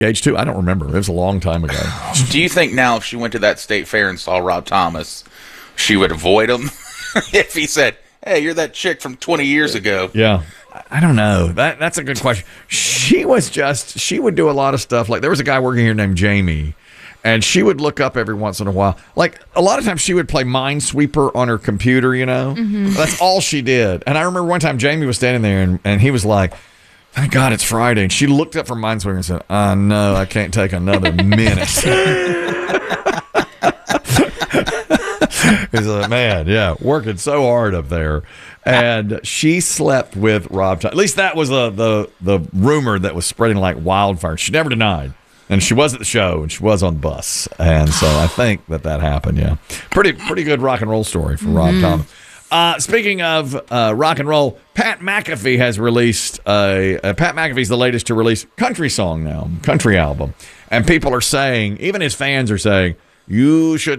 Age 2? I don't remember. It was a long time ago. Do you think now if she went to that state fair and saw Rob Thomas, she would avoid him? If he said, hey, you're that chick from 20 years ago. Yeah. I don't know. That's a good question. She would do a lot of stuff. Like, there was a guy working here named Jamie, and she would look up every once in a while. Like, a lot of times she would play Minesweeper on her computer, you know? Mm-hmm. That's all she did. And I remember one time Jamie was standing there, and he was like, thank God it's Friday. And she looked up from Minesweeper and said, no, I can't take another minute. He's like, man, yeah, working so hard up there. And she slept with Rob Thomas. At least that was the rumor that was spreading like wildfire. She never denied. And she was at the show, and she was on the bus. And so I think that happened, yeah. Pretty good rock and roll story for Rob Thomas. Speaking of rock and roll, Pat McAfee has released Pat McAfee's the latest to release country song now, country album. And people are saying, even his fans are saying, you should